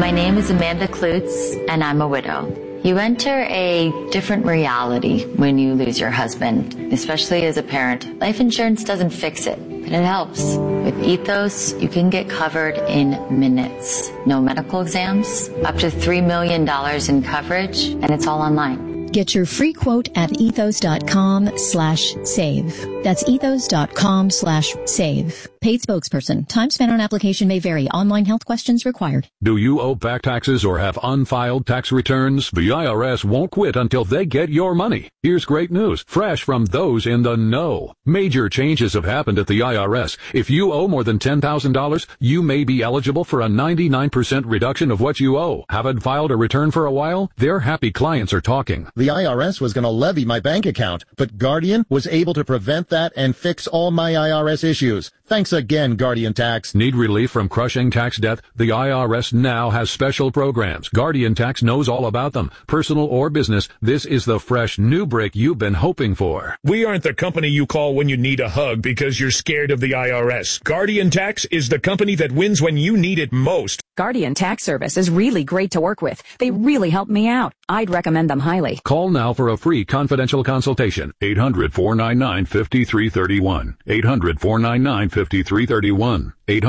My name is Amanda Klutz, and I'm a widow. You enter a different reality when you lose your husband, especially as a parent. Life insurance doesn't fix it, but it helps. With Ethos, you can get covered in minutes. No medical exams, up to $3 million in coverage, and it's all online. Get your free quote at ethos.com/save. That's ethos.com/save. Paid spokesperson. Time spent on application may vary. Online health questions required. Do you owe back taxes or have unfiled tax returns? The IRS won't quit until they get your money. Here's great news, fresh from those in the know. Major changes have happened at the IRS. If you owe more than $10,000, you may be eligible for a 99% reduction of what you owe. Haven't filed a return for a while? Their happy clients are talking. The IRS was going to levy my bank account, but Guardian was able to prevent that and fix all my IRS issues. Thanks again, Guardian Tax. Need relief from crushing tax debt? The IRS now has special programs. Guardian Tax knows all about them. Personal or business, this is the fresh new break you've been hoping for. We aren't the company you call when you need a hug because you're scared of the IRS. Guardian Tax is the company that wins when you need it most. Guardian Tax Service is really great to work with. They really helped me out. I'd recommend them highly. Call now for a free confidential consultation. 800-499-5331. 800-499-5331.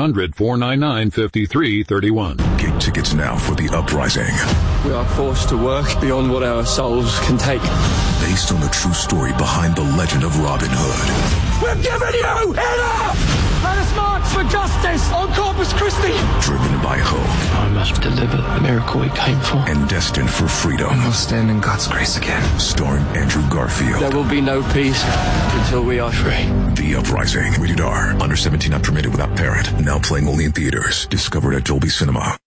800-499-5331. Get tickets now for The Uprising. We are forced to work beyond what our souls can take. Based on the true story behind the legend of Robin Hood. We're giving you enough! Let us march for justice on Corpus Christi! Driven by hope. I must deliver the miracle we came for. And destined for freedom. And we'll stand in God's grace again. Starring Andrew Garfield. There will be no peace until we are free. The Uprising. Rated R. Under 17 not permitted without parent. Now playing only in theaters. Discovered at Dolby Cinema.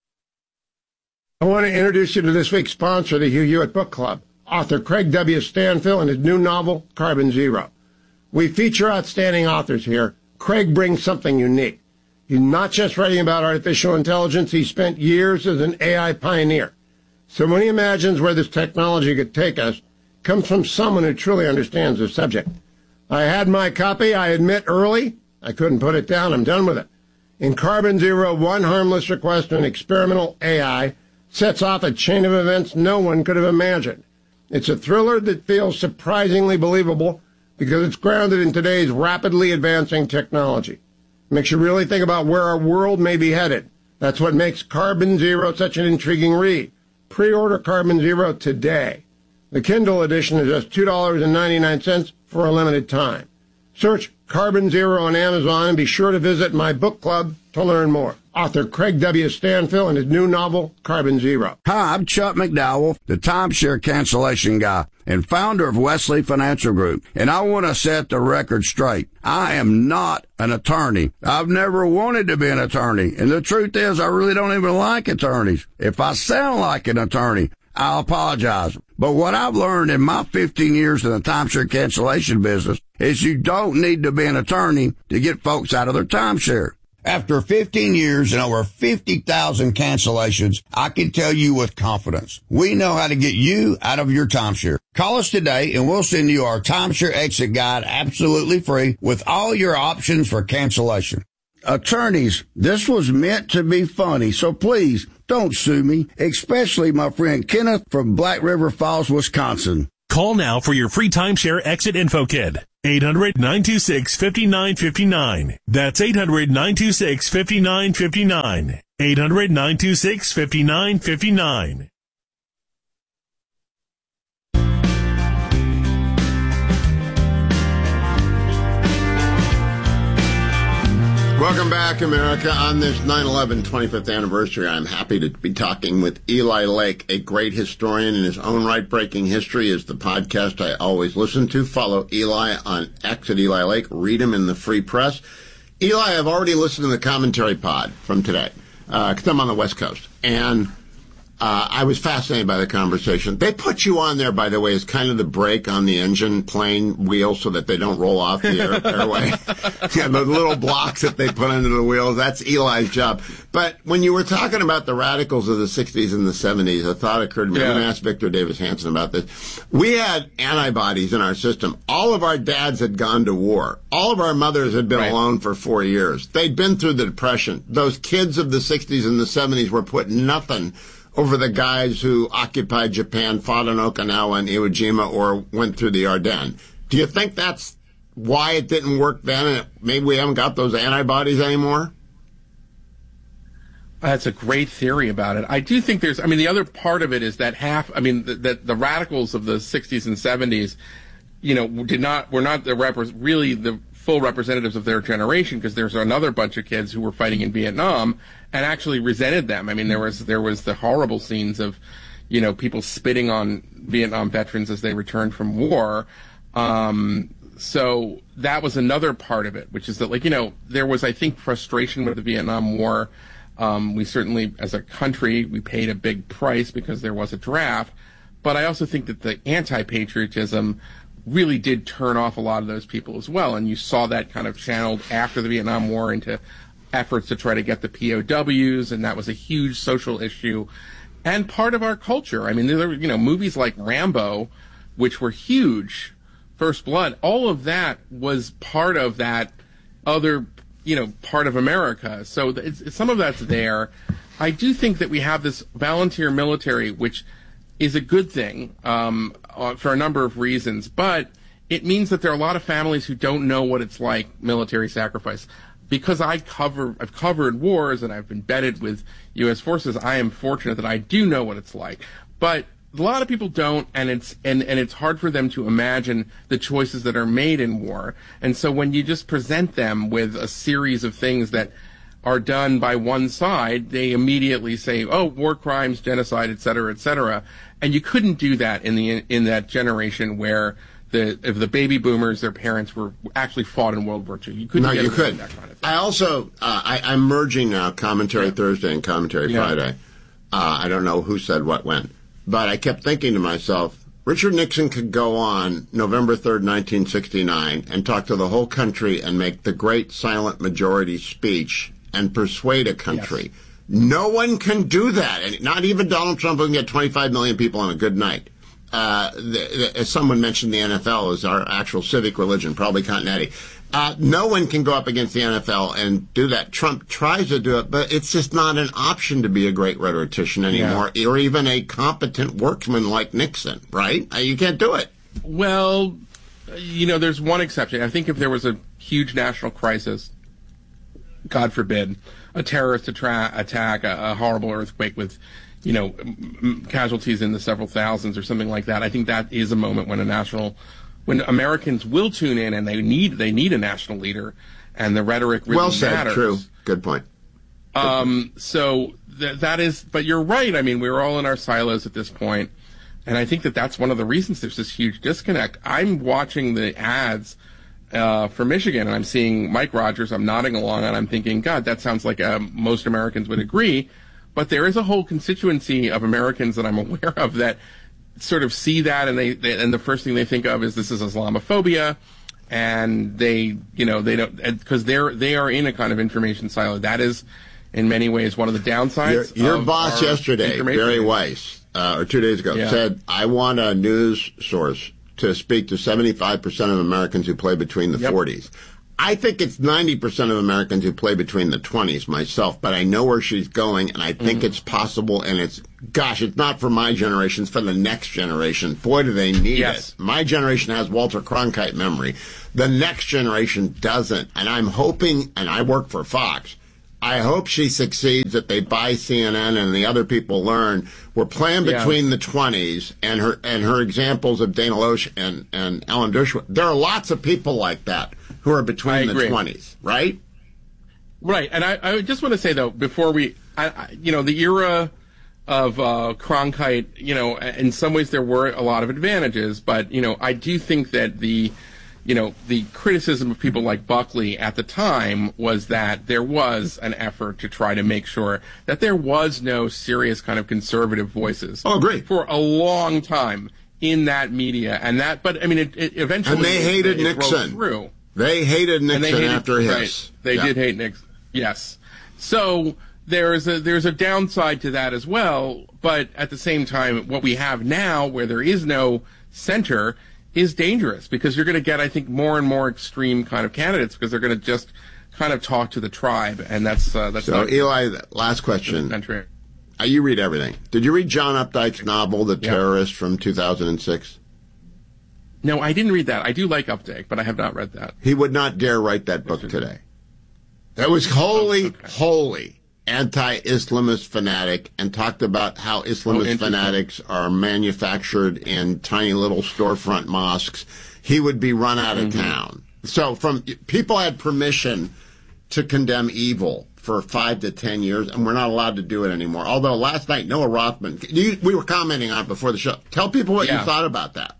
I want to introduce you to this week's sponsor, the Hugh Hewitt Book Club. Author Craig W. Stanfill and his new novel, Carbon Zero. We feature outstanding authors here. Craig brings something unique. He's not just writing about artificial intelligence. He spent years as an AI pioneer. So when he imagines where this technology could take us, it comes from someone who truly understands the subject. I had my copy, I admit, early. I couldn't put it down. I'm done with it. In Carbon Zero, one harmless request to an experimental AI sets off a chain of events no one could have imagined. It's a thriller that feels surprisingly believable because it's grounded in today's rapidly advancing technology. It makes you really think about where our world may be headed. That's what makes Carbon Zero such an intriguing read. Pre-order Carbon Zero today. The Kindle edition is just $2.99 for a limited time. Search Carbon Zero on Amazon and be sure to visit my book club to learn more. Author Craig W. Stanfill and his new novel, Carbon Zero. Hi, I'm Chuck McDowell, the timeshare cancellation guy and founder of Wesley Financial Group. And I want to set the record straight. I am not an attorney. I've never wanted to be an attorney. And the truth is, I really don't even like attorneys. If I sound like an attorney, I'll apologize. But what I've learned in my 15 years in the timeshare cancellation business is you don't need to be an attorney to get folks out of their timeshare. After 15 years and over 50,000 cancellations, I can tell you with confidence, we know how to get you out of your timeshare. Call us today and we'll send you our timeshare exit guide absolutely free with all your options for cancellation. Attorneys, this was meant to be funny, so please don't sue me, especially my friend Kenneth from Black River Falls, Wisconsin. Call now for your free timeshare exit info kit. 800-926-5959. That's 800-926-5959. 800-926-5959. Welcome back, America. On this 9/11 25th anniversary, I'm happy to be talking with Eli Lake, a great historian in his own right. Breaking History is the podcast I always listen to. Follow Eli on X at Eli Lake. Read him in the Free Press. Eli, I've already listened to the commentary pod from today because I'm on the West Coast. And I was fascinated by the conversation. They put you on there, by the way, as kind of the brake on the engine plane wheel so that they don't roll off the airway. Yeah, the little blocks that they put under the wheels, that's Eli's job. But when you were talking about the radicals of the 60s and the 70s, a thought occurred to me. I'm going to ask Victor Davis Hanson about this. We had antibodies in our system. All of our dads had gone to war. All of our mothers had been alone for 4 years. They'd been through the Depression. Those kids of the 60s and the 70s were putting nothing over the guys who occupied Japan, fought in Okinawa and Iwo Jima, or went through the Ardennes. Do you think that's why it didn't work then, and maybe we haven't got those antibodies anymore? That's a great theory about it. I do think the other part of it is that that the radicals of the 60s and 70s, were not really the full representatives of their generation, because there's another bunch of kids who were fighting in Vietnam and actually resented them. I mean, there was the horrible scenes of, people spitting on Vietnam veterans as they returned from war. So that was another part of it, which is that, there was, I think, frustration with the Vietnam War. We certainly, as a country, we paid a big price because there was a draft. But I also think that the anti-patriotism really did turn off a lot of those people as well. And you saw that kind of channeled after the Vietnam War into efforts to try to get the POWs, and that was a huge social issue and part of our culture. I mean, there were, movies like Rambo, which were huge, First Blood, all of that was part of that other, part of America. So some of that's there. I do think that we have this volunteer military, which is a good thing for a number of reasons, but it means that there are a lot of families who don't know what it's like, military sacrifice. Because I've covered wars and I've embedded with U.S. forces, I am fortunate that I do know what it's like. But a lot of people don't, and it's hard for them to imagine the choices that are made in war. And so when you just present them with a series of things that are done by one side, they immediately say, "Oh, war crimes, genocide, et cetera, et cetera." And you couldn't do that in that generation where if the baby boomers, their parents were actually fought in World War II. You couldn't get into that kind of thing. I also, I'm merging now Commentary Thursday and Commentary Friday. I don't know who said what when, but I kept thinking to myself, Richard Nixon could go on November 3rd, 1969, and talk to the whole country and make the great silent majority speech and persuade a country. Yes. No one can do that, and not even Donald Trump, who can get 25 million people on a good night. As someone mentioned, the NFL is our actual civic religion, probably Continental. No one can go up against the NFL and do that. Trump tries to do it, but it's just not an option to be a great rhetorician anymore, or even a competent workman like Nixon, right? You can't do it. Well, there's one exception. I think if there was a huge national crisis, God forbid, a terrorist attack, a horrible earthquake with casualties in the several thousands or something like that. I think that is a moment when Americans will tune in, and they need a national leader, and the rhetoric really well said, matters. True. Good point. So that is, but you're right. I mean, we're all in our silos at this point, and I think that that's one of the reasons there's this huge disconnect. I'm watching the ads for Michigan, and I'm seeing Mike Rogers. I'm nodding along, and I'm thinking, God, that sounds like most Americans would agree. But there is a whole constituency of Americans that I'm aware of that sort of see that, and and the first thing they think of is this is Islamophobia, and they don't, because they are in a kind of information silo. That is, in many ways, one of the downsides. Your boss yesterday, Barry Weiss, or 2 days ago, said, "I want a news source to speak to 75% of Americans who play between the 40s." I think it's 90% of Americans who play between the 20s myself, but I know where she's going, and I think it's possible, and it's not for my generation, it's for the next generation. Boy, do they need it. My generation has Walter Cronkite memory. The next generation doesn't, and I'm hoping, and I work for Fox, I hope she succeeds, that they buy CNN and the other people learn. We're playing between the 20s, and her examples of Dana Loesch and Ellen Dershowitz. There are lots of people like that who are between the 20s, right? Right, and I just want to say, though, before the era of Cronkite, in some ways there were a lot of advantages, but, I do think that the the criticism of people like Buckley at the time was that there was an effort to try to make sure that there was no serious kind of conservative voices. Oh, agree. For a long time in that media, but I mean, it eventually. And they hated Nixon. Through. They hated Nixon after his. Right. They did hate Nixon. Yes. So there's a downside to that as well. But at the same time, what we have now, where there is no center, is dangerous because you're going to get, I think, more and more extreme kind of candidates because they're going to just kind of talk to the tribe, and that's so. Eli, last question. You read everything. Did you read John Updike's novel, The Terrorist, from 2006? No, I didn't read that. I do like Updike, but I have not read that. He would not dare write that book today. That was wholly anti-Islamist fanatic, and talked about how Islamist fanatics are manufactured in tiny little storefront mosques. He would be run out of town. So people had permission to condemn evil for 5 to 10 years, and we're not allowed to do it anymore. Although last night, Noah Rothman, we were commenting on it before the show. Tell people what you thought about that.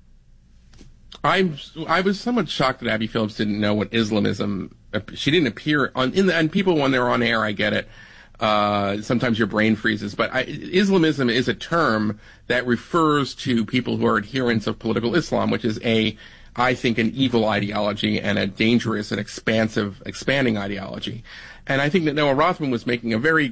I was somewhat shocked that Abby Phillips didn't know what Islamism. She didn't appear and people when they're on air, I get it. Sometimes your brain freezes, but Islamism is a term that refers to people who are adherents of political Islam, which is I think, an evil ideology and a dangerous and expanding ideology. And I think that Noah Rothman was making a very,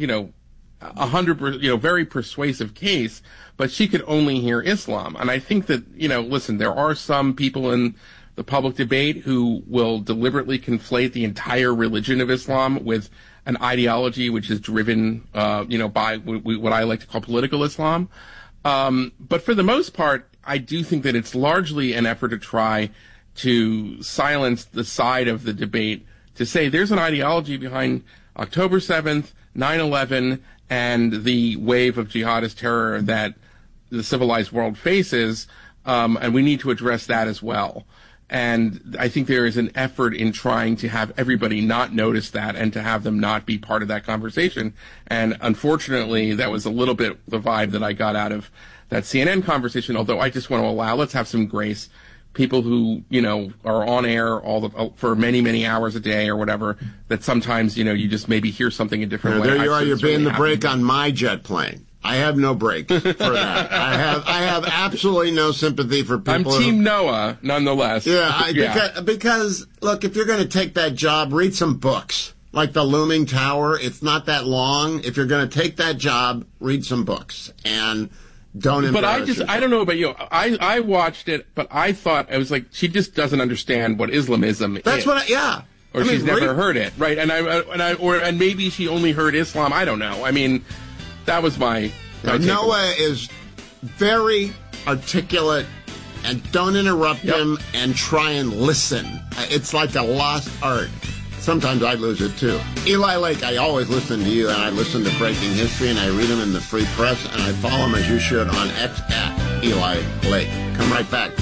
100%, very persuasive case, but she could only hear Islam. And I think that, listen, there are some people in the public debate who will deliberately conflate the entire religion of Islam with an ideology which is driven, by what I like to call political Islam. But for the most part, I do think that it's largely an effort to try to silence the side of the debate to say there's an ideology behind October 7th, 9/11, and the wave of jihadist terror that the civilized world faces, and we need to address that as well. And I think there is an effort in trying to have everybody not notice that and to have them not be part of that conversation. And unfortunately, that was a little bit the vibe that I got out of that CNN conversation, although I just want to let's have some grace. People who, are on air for many, many hours a day or whatever, that sometimes, you just maybe hear something a different way. There you are, you're being the brake on my jet plane. I have no break for that. I have absolutely no sympathy for people. I'm Team Noah, nonetheless. Because look, if you're going to take that job, read some books. Like The Looming Tower, it's not that long. If you're going to take that job, read some books and don't embarrass yourself. I don't know about you. I watched it, but I thought, I was like, she just doesn't understand what Islamism is. That's what or she's never heard it, right? And maybe she only heard Islam. I don't know. I mean, that was my Noah is very articulate, and don't interrupt him, and try and listen. It's like a lost art. Sometimes I lose it too. Eli Lake, I always listen to you, and I listen to Breaking History, and I read them in the Free Press, and I follow him as you should on X at Eli Lake. Come right back.